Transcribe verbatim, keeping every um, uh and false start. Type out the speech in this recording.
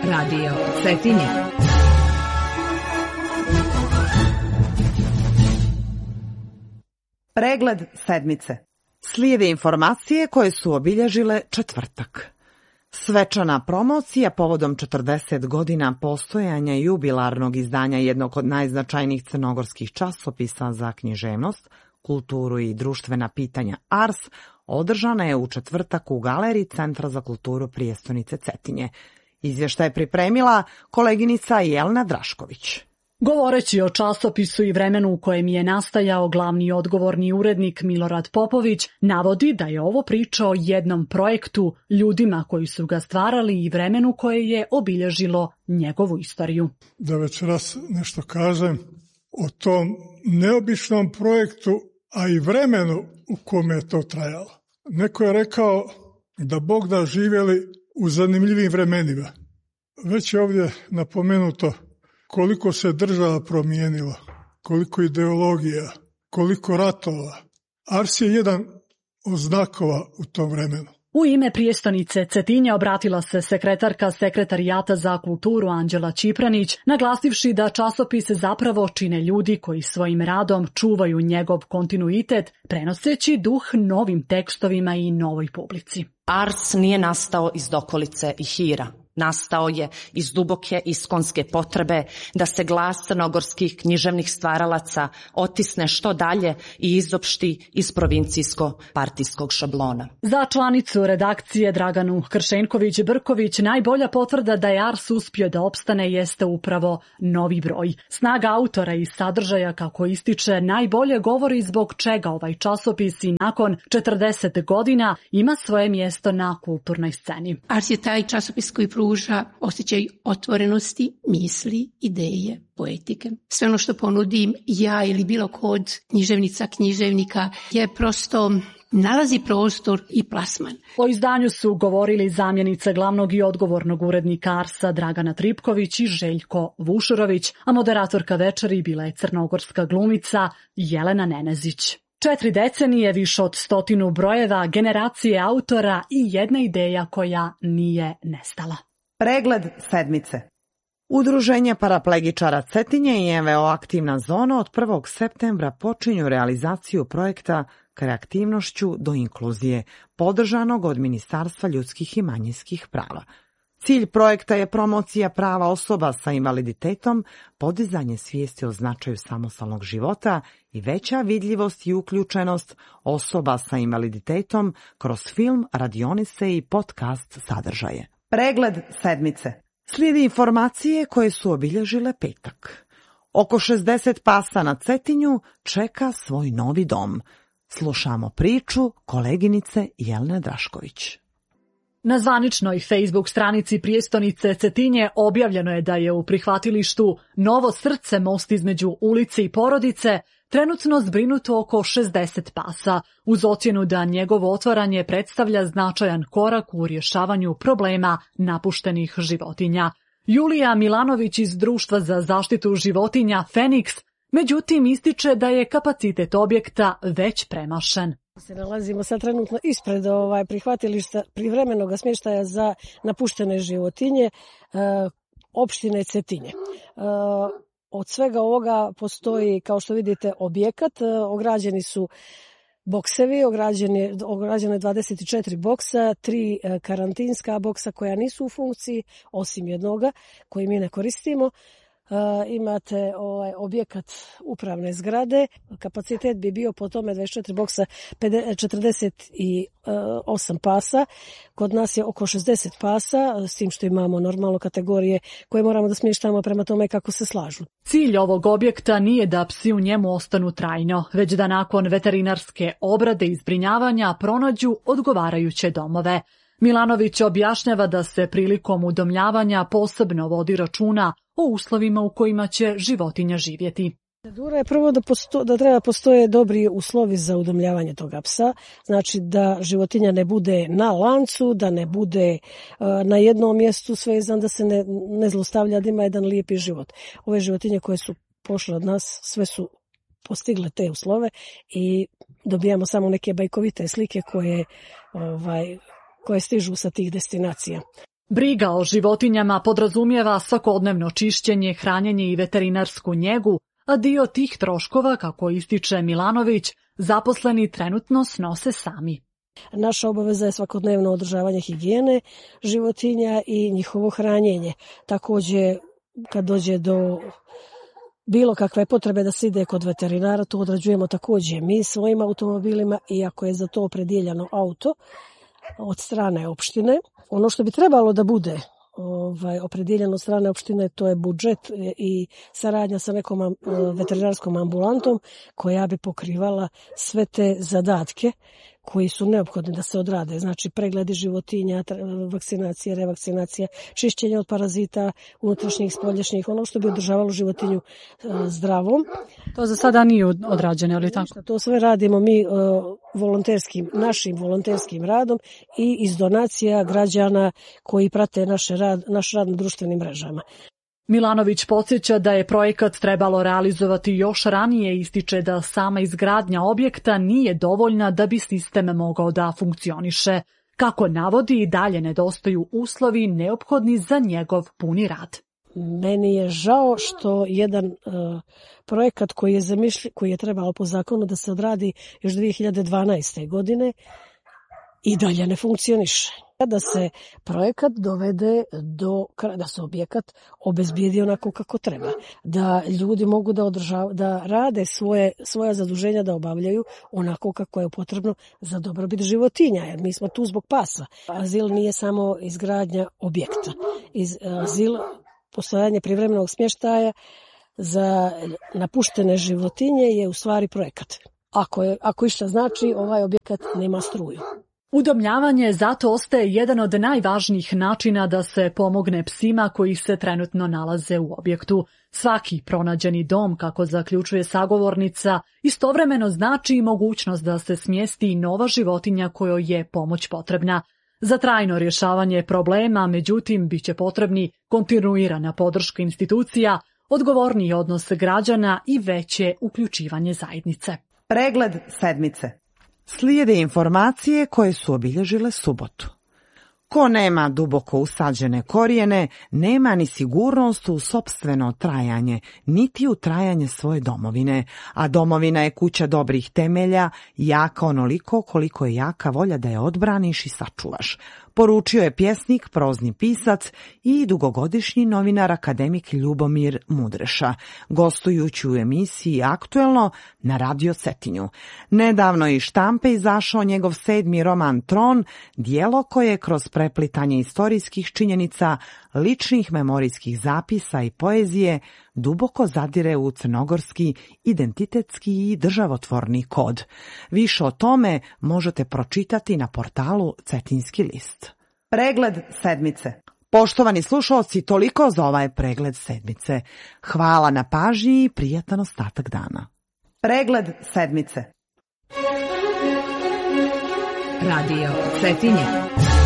Radio Cetinje. Pregled sedmice. Slijede informacije koje su obilježile četvrtak. Svečana promocija povodom četrdeset godina postojanja jubilarnog izdanja jednog od najznačajnijih crnogorskih časopisa za književnost, kulturu i društvena pitanja Ars održana je u četvrtak u galeriji Centra za kulturu prijestonice Cetinje. Izvještaj je pripremila koleginica Jelena Drašković. Govoreći o časopisu i vremenu u kojem je nastajao, glavni odgovorni urednik Milorad Popović navodi da je ovo priča o jednom projektu, ljudima koji su ga stvarali i vremenu koje je obilježilo njegovu istoriju. Da večeras nešto kažem o tom neobičnom projektu, a i vremenu u kome je to trajalo. Neko je rekao da Bog da živjeli u zanimljivim vremenima. Već je ovdje napomenuto koliko se država promijenilo, koliko ideologija, koliko ratova. Ars je jedan od znakova u tom vremenu. U ime prijestonice Cetinje obratila se sekretarka Sekretarijata za kulturu Anđela Čipranić, naglasivši da časopise zapravo čine ljudi koji svojim radom čuvaju njegov kontinuitet, prenoseći duh novim tekstovima i novoj publici. Ars nije nastao iz dokolice i hira. Nastao je iz duboke iskonske potrebe da se glas crnogorskih književnih stvaralaca otisne što dalje i izopšti iz provincijsko-partijskog šablona. Za članicu redakcije Draganu Kršenković-Brković najbolja potvrda da je Ars uspio da opstane jeste upravo novi broj. Snaga autora i sadržaja, kako ističe, najbolje govori zbog čega ovaj časopis i nakon četrdeset godina ima svoje mjesto na kulturnoj sceni. Ars je taj časopis koji pruža osjećaj otvorenosti, misli, ideje, poetike. Sve ono što ponudim ja ili bilo kod književnica, književnika je prosto nalazi prostor i plasman. O izdanju su govorili zamjenica glavnog i odgovornog urednika Arsa Dragana Tripković i Željko Vušurović, a moderatorka večeri bila je crnogorska glumica Jelena Nenezić. Četiri decenije, više od stotinu brojeva, generacije autora i jedna ideja koja nije nestala. Pregled sedmice. Udruženje paraplegičara Cetinje i N V O Aktivna zona od prvog septembra počinju realizaciju projekta Kreativnošću do inkluzije, podržanog od Ministarstva ljudskih i manjinskih prava. Cilj projekta je promocija prava osoba sa invaliditetom, podizanje svijesti o značaju samostalnog života i veća vidljivost i uključenost osoba sa invaliditetom kroz film, radionice i podcast sadržaje. Pregled sedmice. Slijedi informacije koje su obilježile petak. Oko šezdeset pasa na Cetinju čeka svoj novi dom. Slušamo priču koleginice Jelene Drašković. Na zvaničnoj Facebook stranici prijestonice Cetinje objavljeno je da je u prihvatilištu Novo srce, most između ulice i porodice, trenutno zbrinuto oko šezdeset pasa, uz ocjenu da njegovo otvaranje predstavlja značajan korak u rješavanju problema napuštenih životinja. Julija Milanović iz Društva za zaštitu životinja Feniks, međutim, ističe da je kapacitet objekta već premašen. Se nalazimo sad trenutno ispred ovaj prihvatilišta privremenog smještaja za napuštene životinje e, opštine Cetinje. E, od svega ovoga postoji, kao što vidite, objekat. E, ograđeni su boksevi, ograđeni, ograđeno je dvadeset četiri boksa, tri e, karantinska boksa koja nisu u funkciji, osim jednoga koji mi ne koristimo. Uh, imate ovaj objekat upravne zgrade, kapacitet bi bio po tome dvadeset četiri boksa, četrdeset osam pasa, kod nas je oko šezdeset pasa, s tim što imamo normalno kategorije koje moramo da smještamo prema tome kako se slažu. Cilj ovog objekta nije da psi u njemu ostanu trajno, već da nakon veterinarske obrade i zbrinjavanja pronađu odgovarajuće domove. Milanović objašnjava da se prilikom udomljavanja posebno vodi računa o uslovima u kojima će životinja živjeti. Procedura je prvo da, posto, da treba postoje dobri uslovi za udomljavanje toga psa, znači da životinja ne bude na lancu, da ne bude uh, na jednom mjestu svezan, da se ne, ne zlostavlja, da ima jedan lijepi život. Ove životinje koje su pošle od nas, sve su postigle te uslove i dobijamo samo neke bajkovite slike koje, ovaj, koje stižu sa tih destinacija. Briga o životinjama podrazumijeva svakodnevno čišćenje, hranjenje i veterinarsku njegu, a dio tih troškova, kako ističe Milanović, zaposleni trenutno snose sami. Naša obaveza je svakodnevno održavanje higijene životinja i njihovo hranjenje. Također, kad dođe do bilo kakve potrebe da se ide kod veterinara, to odrađujemo također mi svojim automobilima, iako je za to opredjeljeno auto od strane opštine. Ono što bi trebalo da bude ovaj, opredjeljeno od strane opštine, to je budžet i saradnja sa nekom veterinarskom ambulantom koja bi pokrivala sve te zadatke koji su neophodni da se odrade. Znači pregledi životinja, vakcinacije, revakcinacija, čišćenje od parazita, unutrašnjih, spoljašnjih, ono što bi održavalo životinju zdravom. To za sada nije odrađeno, ali tako? To sve radimo mi volonterskim, našim volonterskim radom i iz donacija građana koji prate naš rad, naš rad na društvenim mrežama. Milanović podsjeća da je projekat trebalo realizovati još ranije i ističe da sama izgradnja objekta nije dovoljna da bi sistem mogao da funkcioniše. Kako navodi, i dalje nedostaju uslovi neophodni za njegov puni rad. Meni je žao što jedan uh, projekat koji je zamišljen, koji je trebalo po zakonu da se odradi još dvije hiljade dvanaeste. godine i dalje ne funkcioniše. Da se projekat dovede do kraja, da se objekat obezbijedi onako kako treba, da ljudi mogu da održavaju, da rade svoje, svoja zaduženja da obavljaju onako kako je potrebno za dobrobit životinja, jer mi smo tu zbog pasa. Azil nije samo izgradnja objekta. Iz, azil, postojanje privremenog smještaja za napuštene životinje je u stvari projekat. Ako, je, ako išta znači, ovaj objekat nema struju. Udomljavanje zato ostaje jedan od najvažnijih načina da se pomogne psima koji se trenutno nalaze u objektu. Svaki pronađeni dom, kako zaključuje sagovornica, istovremeno znači i mogućnost da se smjesti nova životinja kojoj je pomoć potrebna. Za trajno rješavanje problema, međutim, bit će potrebni kontinuirana podrška institucija, odgovorniji odnos građana i veće uključivanje zajednice. Pregled sedmice. Slijede informacije koje su obilježile subotu. Ko nema duboko usađene korijene, nema ni sigurnost u sopstveno trajanje, niti u trajanje svoje domovine, a domovina je kuća dobrih temelja, jaka onoliko koliko je jaka volja da je odbraniš i sačuvaš, poručio je pjesnik, prozni pisac i dugogodišnji novinar akademik Ljubomir Mudreša, gostujući u emisiji Aktuelno na Radio Cetinju. Nedavno je iz štampe izašao njegov sedmi roman Tron, dijelo koje je kroz preplitanje istorijskih činjenica, ličnih memorijskih zapisa i poezije duboko zadire u crnogorski identitetski i državotvorni kod. Više o tome možete pročitati na portalu Cetinski list. Pregled sedmice. Poštovani slušalci, toliko za ovaj pregled sedmice. Hvala na pažnji i prijatan ostatak dana. Pregled sedmice. Radio Cetinje.